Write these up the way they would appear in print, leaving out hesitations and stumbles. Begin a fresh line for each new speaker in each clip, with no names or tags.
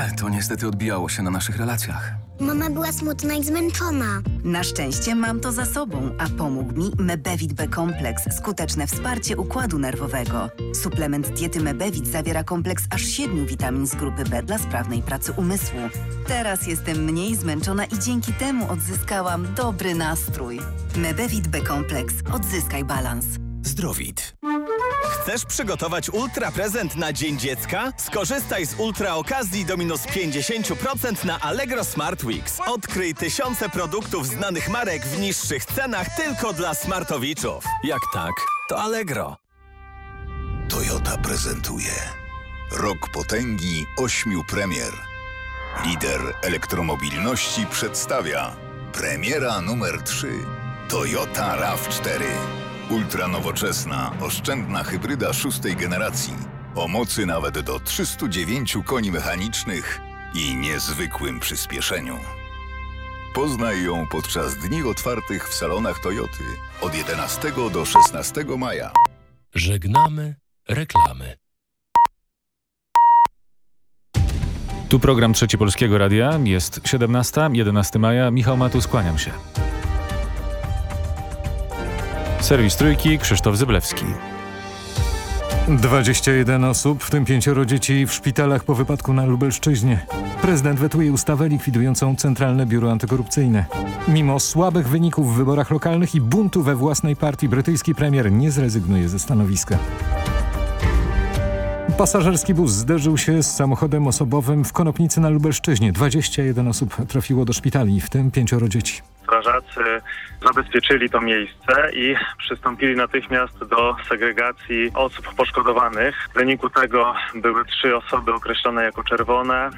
to niestety odbijało się na naszych relacjach.
Mama była smutna i zmęczona.
Na szczęście mam to za sobą, a pomógł mi Mebevit B-kompleks, skuteczne wsparcie układu nerwowego. Suplement diety Mebevit zawiera kompleks aż 7 witamin z grupy B dla sprawnej pracy umysłu. Teraz jestem mniej zmęczona i dzięki temu odzyskałam dobry nastrój. Mebevit B-kompleks. Odzyskaj balans.
Zdrowit. Chcesz przygotować ultra prezent na Dzień Dziecka? Skorzystaj z ultra okazji do minus 50% na Allegro Smart Weeks. Odkryj tysiące produktów znanych marek w niższych cenach tylko dla smartowiczów. Jak tak, to Allegro.
Toyota prezentuje Rok potęgi 8 premier. Lider elektromobilności przedstawia premiera numer 3 Toyota RAV4. Ultranowoczesna, oszczędna hybryda 6. generacji. O mocy nawet do 309 koni mechanicznych i niezwykłym przyspieszeniu. Poznaj ją podczas dni otwartych w salonach Toyoty od 11 do 16 maja.
Żegnamy reklamy.
Tu program Trzeci Polskiego Radia. Jest 17, 11 maja. Michał Matus, kłaniam się. Serwis Trójki, Krzysztof Zyblewski. 21 osób, w tym 5 dzieci w szpitalach po wypadku na Lubelszczyźnie. Prezydent wetuje ustawę likwidującą Centralne Biuro Antykorupcyjne. Mimo słabych wyników w wyborach lokalnych i buntu we własnej partii, brytyjski premier nie zrezygnuje ze stanowiska. Pasażerski bus zderzył się z samochodem osobowym w Konopnicy na Lubelszczyźnie. 21 osób trafiło do szpitali, w tym 5 dzieci.
Strażacy zabezpieczyli to miejsce i przystąpili natychmiast do segregacji osób poszkodowanych. W wyniku tego były 3 osoby określone jako czerwone,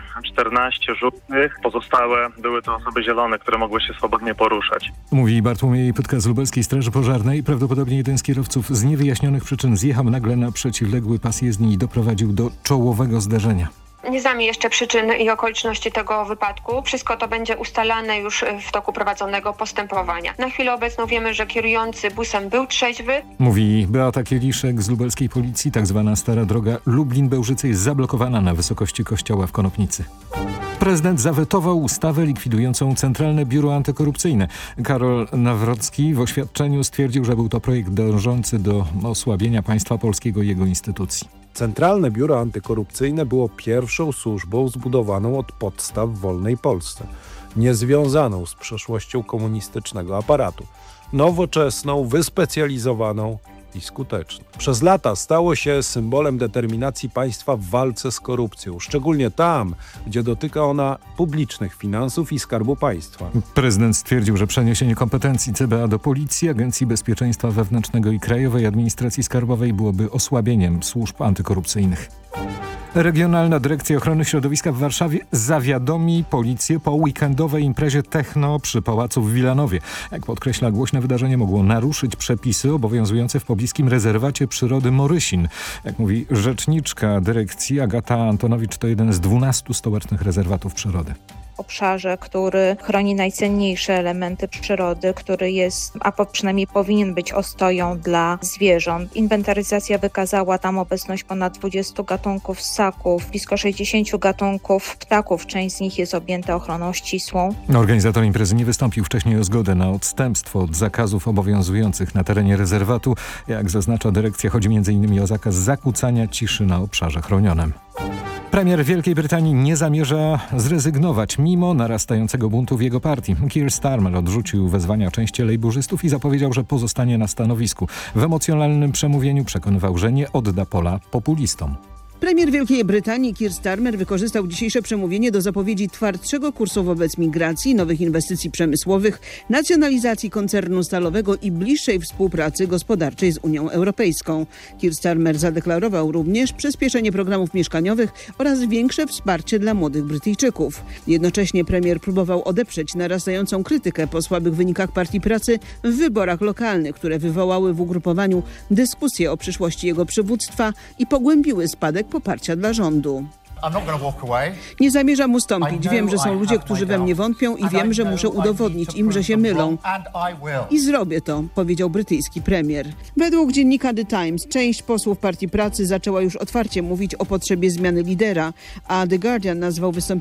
14 żółtych, pozostałe były to osoby zielone, które mogły się swobodnie poruszać.
Mówi Bartłomiej Pytka z Lubelskiej Straży Pożarnej. Prawdopodobnie jeden z kierowców z niewyjaśnionych przyczyn zjechał nagle na przeciwległy pas jezdni i doprowadził do czołowego zderzenia.
Nie znamy jeszcze przyczyn i okoliczności tego wypadku. Wszystko to będzie ustalane już w toku prowadzonego postępowania. Na chwilę obecną wiemy, że kierujący busem był trzeźwy.
Mówi Beata Kieliszek z lubelskiej policji. Tak zwana stara droga Lublin-Bełżyce jest zablokowana na wysokości kościoła w Konopnicy. Prezydent zawetował ustawę likwidującą Centralne Biuro Antykorupcyjne. Karol Nawrocki w oświadczeniu stwierdził, że był to projekt dążący do osłabienia państwa polskiego i jego instytucji.
Centralne Biuro Antykorupcyjne było pierwszą służbą zbudowaną od podstaw w wolnej Polsce, niezwiązaną z przeszłością komunistycznego aparatu, nowoczesną, wyspecjalizowaną i skuteczną. Przez lata stało się symbolem determinacji państwa w walce z korupcją, szczególnie tam, gdzie dotyka ona publicznych finansów i Skarbu Państwa.
Prezydent stwierdził, że przeniesienie kompetencji CBA do Policji, Agencji Bezpieczeństwa Wewnętrznego i Krajowej Administracji Skarbowej byłoby osłabieniem służb antykorupcyjnych. Regionalna Dyrekcja Ochrony Środowiska w Warszawie zawiadomi policję po weekendowej imprezie techno przy Pałacu w Wilanowie. Jak podkreśla, głośne wydarzenie mogło naruszyć przepisy obowiązujące w pobliskim rezerwacie przyrody Morysin. Jak mówi rzeczniczka dyrekcji Agata Antonowicz, to jeden z 12 stołecznych rezerwatów przyrody.
Obszarze, który chroni najcenniejsze elementy przyrody, który jest, a przynajmniej powinien być ostoją dla zwierząt. Inwentaryzacja wykazała tam obecność ponad 20 gatunków ssaków, blisko 60 gatunków ptaków. Część z nich jest objęta ochroną ścisłą.
Organizator imprezy nie wystąpił wcześniej o zgodę na odstępstwo od zakazów obowiązujących na terenie rezerwatu. Jak zaznacza dyrekcja, chodzi m.in. o zakaz zakłócania ciszy na obszarze chronionym. Premier Wielkiej Brytanii nie zamierza zrezygnować mimo narastającego buntu w jego partii. Keir Starmer odrzucił wezwania części lejburzystów i zapowiedział, że pozostanie na stanowisku. W emocjonalnym przemówieniu przekonywał, że nie odda pola populistom.
Premier Wielkiej Brytanii Keir Starmer wykorzystał dzisiejsze przemówienie do zapowiedzi twardszego kursu wobec migracji, nowych inwestycji przemysłowych, nacjonalizacji koncernu stalowego i bliższej współpracy gospodarczej z Unią Europejską. Keir Starmer zadeklarował również przyspieszenie programów mieszkaniowych oraz większe wsparcie dla młodych Brytyjczyków. Jednocześnie premier próbował odeprzeć narastającą krytykę po słabych wynikach Partii Pracy w wyborach lokalnych, które wywołały w ugrupowaniu dyskusję o przyszłości jego przywództwa i pogłębiły spadek poparcia dla rządu. Nie zamierzam ustąpić. Wiem, że są ludzie, którzy we mnie wątpią i wiem, że muszę udowodnić im, że się mylą. I zrobię to, powiedział brytyjski premier. Według dziennika The Times część posłów Partii Pracy zaczęła już otwarcie mówić o potrzebie zmiany lidera, a The Guardian nazwał wystąpienie